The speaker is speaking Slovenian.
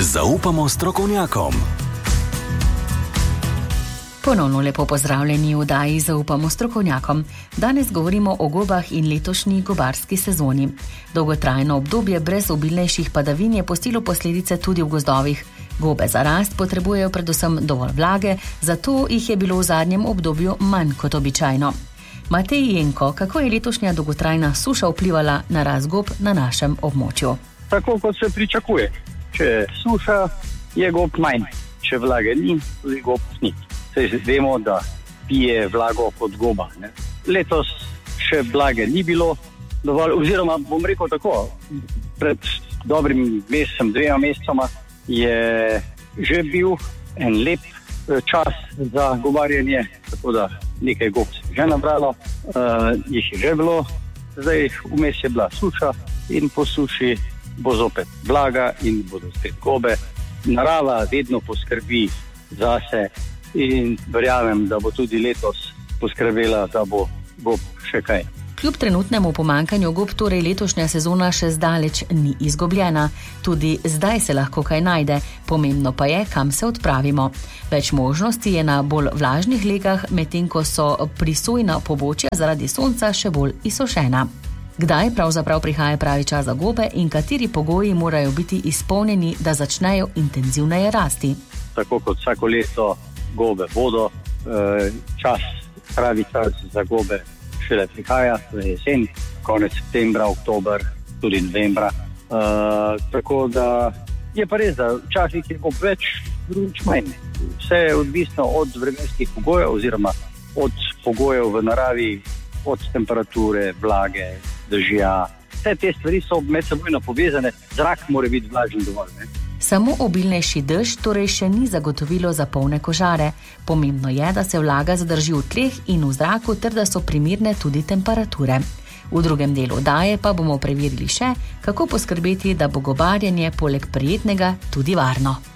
Zaupamo strokovnjakom. Ponovno lepo pozdravljeni v oddaji Zaupamo strokovnjakom. Danes govorimo o gobah in letošnji gobarski sezoni. Dolgotrajno obdobje brez obilnejših padavin je pustilo posledice tudi v gozdovih. Gobe za rast potrebujejo predvsem dovolj vlage, zato jih je bilo v zadnjem obdobju manj kot običajno. Matej Jenko, kako je letošnja dolgotrajna suša vplivala na rast gob na našem območju? Tako kot se pričakuje. Če je suša, je gob manj. Če vlage ni, tudi gob ni. Saj vemo, da pije vlago kot goba. Letos še vlage ni bilo dovolj, oziroma bom rekel tako, pred dobrim mesecem, 2 mesecoma je že bil en lep čas za gobarjenje, tako da nekaj gob se je že nabralo, jih je že bilo, zdaj vmes je bila suša in po suši bo zopet vlaga in bodo spet gobe. Narava vedno poskrbi zase in verjamem, da bo tudi letos poskrbela, da bo gob še kaj. Kljub trenutnemu pomanjkanju gob torej letošnja sezona še zdaleč ni izgubljena. Tudi zdaj se lahko kaj najde, pomembno pa je, kam se odpravimo. Več možnosti je na bolj vlažnih legah, medtem ko so prisojna pobočja zaradi sonca še bolj izsušena. Kdaj pravzaprav prihaja pravi čas za gobe in kateri pogoji morajo biti izpolnjeni, da začnejo intenzivneje rasti? Tako kot vsako leto gobe bodo, pravi čas za gobe šele prihaja, to je jesen, konec septembra, oktober, tudi novembra. Tako da je pa res, da včasih je gob več, drugič manj. Vse je odvisno od vremenskih pogojev oziroma od pogojev v naravi, od temperature, vlage, dežja. Vse te stvari so medsebojno povezane, zrak mora biti vlažen dovolj. Samo obilnejši dež torej še ni zagotovilo za polne kožare. Pomembno je, da se vlaga zadrži v tleh in v zraku ter da so primerne tudi temperature. V drugem delu oddaje pa bomo preverili še, kako poskrbeti, da bo gobarjenje poleg prijetnega tudi varno.